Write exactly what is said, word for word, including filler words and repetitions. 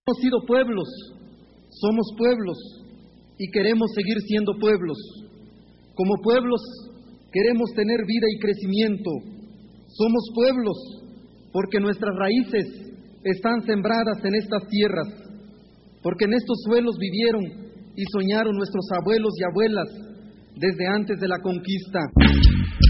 Hemos sido pueblos, somos pueblos y queremos seguir siendo pueblos. Como pueblos queremos tener vida y crecimiento. Somos pueblos porque nuestras raíces están sembradas en estas tierras, porque en estos suelos vivieron y soñaron nuestros abuelos y abuelas desde antes de la conquista.